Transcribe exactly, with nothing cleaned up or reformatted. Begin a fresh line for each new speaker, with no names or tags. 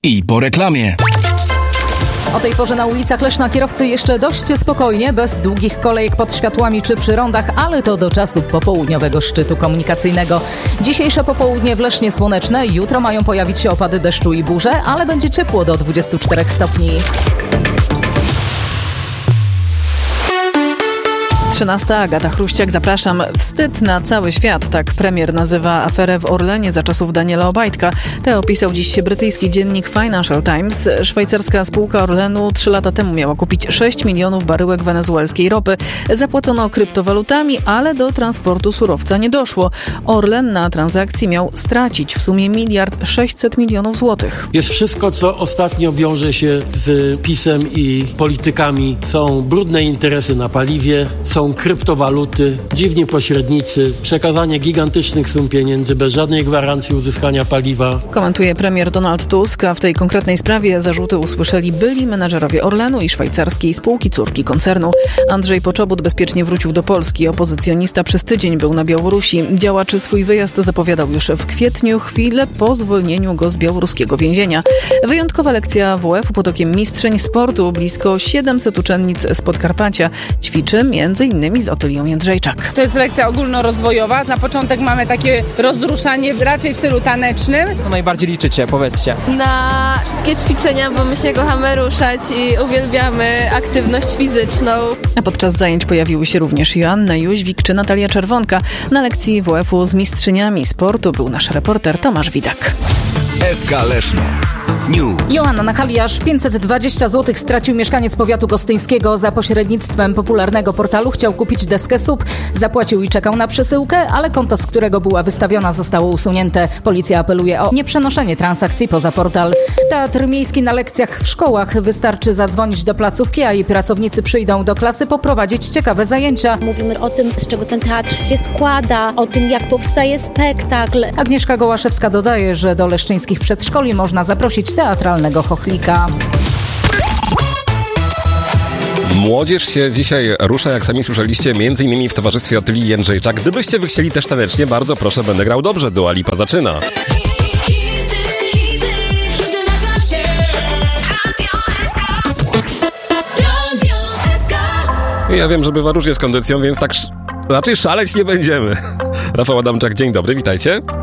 I po reklamie.
O tej porze na ulicach Leszna kierowcy jeszcze dość spokojnie, bez długich kolejek pod światłami czy przy rondach, ale to do czasu popołudniowego szczytu komunikacyjnego. Dzisiejsze popołudnie w Lesznie słoneczne, jutro mają pojawić się opady deszczu i burze, ale będzie ciepło do dwudziestu czterech stopni.
trzynasta. Agata Chruściak, zapraszam. Wstyd na cały świat, tak premier nazywa aferę w Orlenie za czasów Daniela Obajtka. Te opisał dziś brytyjski dziennik Financial Times. Szwajcarska spółka Orlenu trzy lata temu miała kupić sześć milionów baryłek wenezuelskiej ropy. Zapłacono kryptowalutami, ale do transportu surowca nie doszło. Orlen na transakcji miał stracić w sumie miliard sześćset milionów złotych.
Jest wszystko, co ostatnio wiąże się z PiS-em i politykami. Są brudne interesy na paliwie, są kryptowaluty, dziwni pośrednicy, przekazanie gigantycznych sum pieniędzy bez żadnej gwarancji uzyskania paliwa.
Komentuje premier Donald Tusk, a w tej konkretnej sprawie zarzuty usłyszeli byli menadżerowie Orlenu i szwajcarskiej spółki córki koncernu. Andrzej Poczobut bezpiecznie wrócił do Polski. Opozycjonista przez tydzień był na Białorusi. Działaczy swój wyjazd zapowiadał już w kwietniu, chwilę po zwolnieniu go z białoruskiego więzienia. Wyjątkowa lekcja W F U pod okiem mistrzyń sportu. Blisko siedemset uczennic z Podkarpacia ćwiczy między innymi z Otylią Jędrzejczak.
To jest lekcja ogólnorozwojowa. Na początek mamy takie rozruszanie raczej w stylu tanecznym.
Co najbardziej liczycie? Powiedzcie.
Na wszystkie ćwiczenia, bo my się kochamy ruszać i uwielbiamy aktywność fizyczną.
A podczas zajęć pojawiły się również Joanna Jóźwik czy Natalia Czerwonka. Na lekcji W F U z mistrzyniami sportu był nasz reporter Tomasz Widak.
S K Leszno News.
Joanna Nachali aż pięćset dwadzieścia złotych stracił mieszkaniec powiatu gostyńskiego. Za pośrednictwem popularnego portalu chciał kupić deskę S U P. Zapłacił i czekał na przesyłkę, ale konto, z którego była wystawiona, zostało usunięte. Policja apeluje o nieprzenoszenie transakcji poza portal. Teatr miejski na lekcjach w szkołach. Wystarczy zadzwonić do placówki, a jej pracownicy przyjdą do klasy poprowadzić ciekawe zajęcia.
Mówimy o tym, z czego ten teatr się składa, o tym, jak powstaje spektakl.
Agnieszka Gołaszewska dodaje, że do leszczyńskich przedszkoli można zaprosić teatralnego chochlika.
Młodzież się dzisiaj rusza, jak sami słyszeliście, między innymi w towarzystwie Otylii Jędrzejczak. Gdybyście wy chcieli też tanecznie, bardzo proszę, będę grał dobrze. Dua Lipa zaczyna. Ja wiem, że bywa różnie z kondycją, więc tak sz- raczej szaleć nie będziemy. Rafał Adamczak, dzień dobry, witajcie.